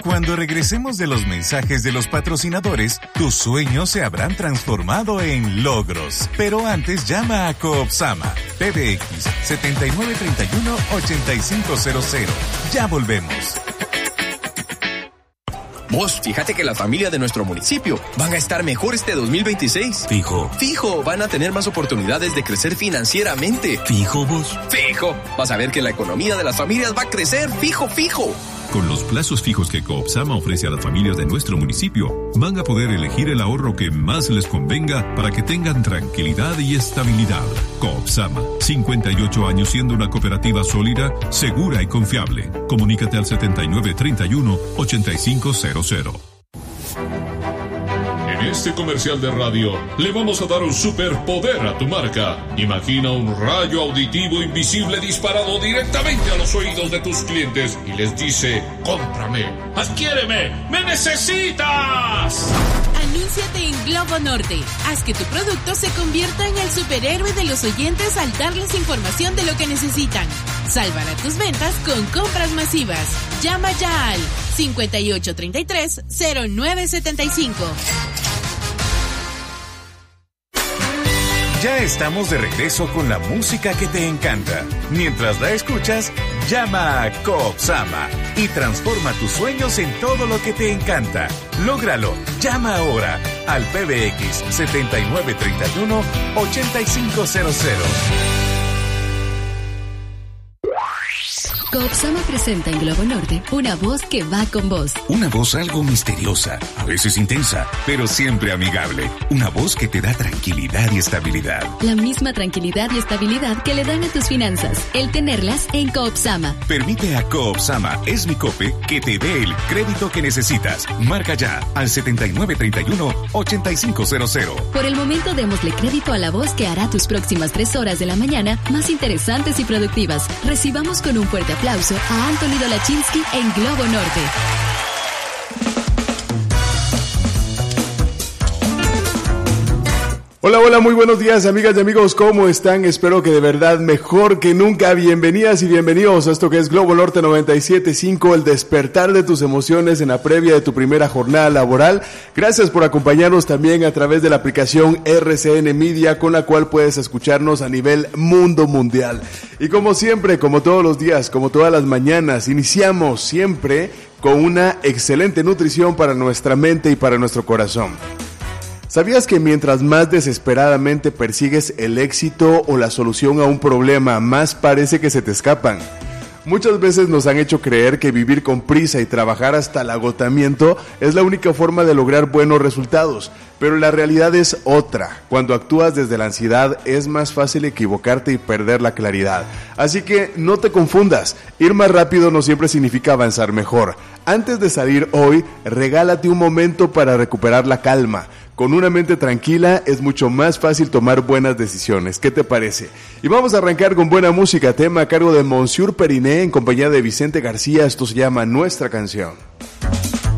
Cuando regresemos de los mensajes de los patrocinadores, tus sueños se habrán transformado en logros. Pero antes llama a Coopsama, PBX 7931-8500. Ya volvemos. Vos, fíjate que la familia de nuestro municipio van a estar mejor este 2026. Fijo. Fijo, van a tener más oportunidades de crecer financieramente. Fijo, vos. Fijo, vas a ver que la economía de las familias va a crecer. Fijo, fijo. Con los plazos fijos que Coopsama ofrece a las familias de nuestro municipio, van a poder elegir el ahorro que más les convenga para que tengan tranquilidad y estabilidad. Coopsama, 58 años siendo una cooperativa sólida, segura y confiable. Comunícate al 7931-8500. En este comercial de radio le vamos a dar un superpoder a tu marca. Imagina un rayo auditivo invisible disparado directamente a los oídos de tus clientes y les dice: cómprame, adquiéreme, me necesitas. Anúnciate en Globo Norte. Haz que tu producto se convierta en el superhéroe de los oyentes al darles información de lo que necesitan. Salvará tus ventas con compras masivas. Llama ya al 5833-0975. Ya estamos de regreso con la música que te encanta. Mientras la escuchas, llama a Coopsama y transforma tus sueños en todo lo que te encanta. Lógralo. Llama ahora al PBX 7931-8500. Coopsama presenta en Globo Norte una voz que va con vos. Una voz algo misteriosa, a veces intensa, pero siempre amigable. Una voz que te da tranquilidad y estabilidad. La misma tranquilidad y estabilidad que le dan a tus finanzas, el tenerlas en Coopsama. Permite a Coopsama, es mi Cope, que te dé el crédito que necesitas. Marca ya al 7931-8500. Por el momento démosle crédito a la voz que hará tus próximas 3 horas de la mañana más interesantes y productivas. Recibamos con un fuerte aplauso a Anthony Dolachinsky en Globo Norte. Hola, hola, muy buenos días, amigas y amigos, ¿cómo están? Espero que de verdad mejor que nunca. Bienvenidas y bienvenidos a esto que es Globo Norte 97.5, el despertar de tus emociones en la previa de tu primera jornada laboral. Gracias por acompañarnos también a través de la aplicación RCN Media, con la cual puedes escucharnos a nivel mundo mundial. Y como siempre, como todos los días, como todas las mañanas, iniciamos siempre con una excelente nutrición para nuestra mente y para nuestro corazón. ¿Sabías que mientras más desesperadamente persigues el éxito o la solución a un problema, más parece que se te escapan? Muchas veces nos han hecho creer que vivir con prisa y trabajar hasta el agotamiento es la única forma de lograr buenos resultados, pero la realidad es otra. Cuando actúas desde la ansiedad es más fácil equivocarte y perder la claridad. Así que no te confundas, ir más rápido no siempre significa avanzar mejor. Antes de salir hoy, regálate un momento para recuperar la calma. Con una mente tranquila es mucho más fácil tomar buenas decisiones. ¿Qué te parece? Y vamos a arrancar con buena música, tema a cargo de Monsieur Periné en compañía de Vicente García. Esto se llama Nuestra Canción.